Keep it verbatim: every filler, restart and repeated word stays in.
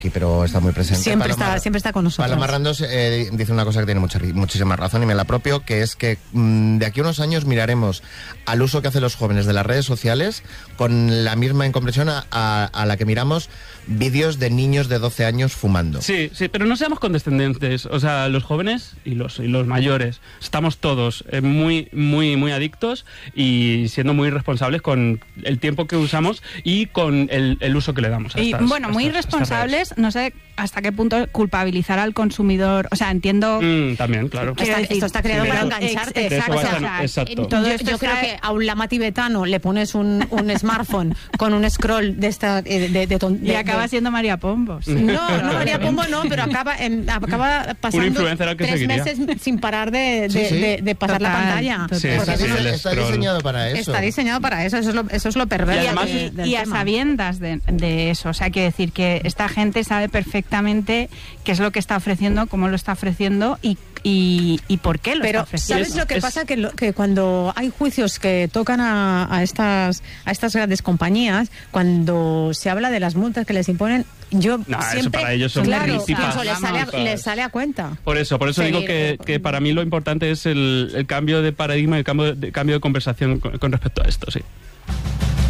pero está muy presente. Siempre, Paloma, está, siempre está con nosotros. Paloma Randos eh, dice una cosa que tiene mucha, muchísima razón y me la apropio, que es que mmm, de aquí a unos años miraremos al uso que hacen los jóvenes de las redes sociales con la misma incomprensión a, a, a la que miramos vídeos de niños de doce años fumando. Sí, sí, pero no seamos condescendientes. O sea, los jóvenes y los, y los mayores estamos todos eh, muy, muy, muy adictos y siendo muy responsables con el tiempo que usamos y con el, el uso que le damos a y estas, bueno, a muy estas, responsables, no sé hasta qué punto culpabilizar al consumidor. O sea, entiendo... Mm, también, claro. Está, decir, esto está creado sí, para de eso- engancharte. de eso Exacto, basta- o sea, exacto. todo Yo, esto yo está- creo que a un lama tibetano le pones un, un smartphone con un scroll de esta eh, de, de, ton- Y de- acaba de- siendo María Pombo. sí. No, no María Pombo no, pero acaba en, acaba pasando influencer al que tres seguiría. meses sin parar de, de, Sí, sí. de, de pasar Total, la pantalla. total. Sí, Porque sí, eso sí, es- el Está scroll. diseñado para eso. está diseñado para eso, eso es lo, eso es lo perverso Y además- de- del y a tema. sabiendas de, de eso. O sea, quiero decir que esta gente sabe perfectamente qué es lo que está ofreciendo, cómo lo está ofreciendo y, y, y por qué lo Pero está ofreciendo. ¿sabes lo que Es- pasa? Que, lo- que cuando hay juicios que tocan a, a estas a estas grandes compañías, cuando se habla de las multas que les imponen, yo No, eso siempre... para ellos son claro, risas. eso les sale, a, Vamos. les sale a cuenta. Por eso, por eso Seguir, digo que, eh, que para mí lo importante es el, el cambio de paradigma, el cambio de, cambio de conversación con, con respecto a esto, sí.